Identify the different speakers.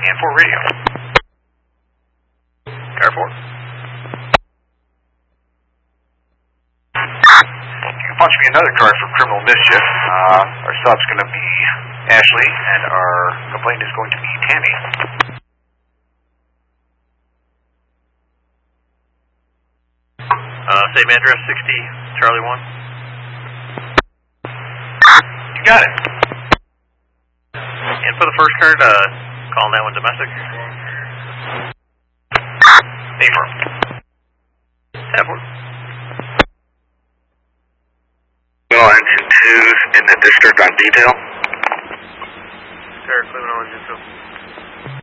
Speaker 1: And 4 radio. Car 4. You can punch me another card for criminal mischief. Our sub's going to be Ashley, and our complaint is going to be Tammy.
Speaker 2: Same address, 60 Charlie 1.
Speaker 1: You got it.
Speaker 2: And for the first card, calling that one domestic.
Speaker 1: Affirm.
Speaker 2: 10-4.
Speaker 3: Well, engine 2's in the district on detail.
Speaker 2: Sir, Cleveland, engine 2.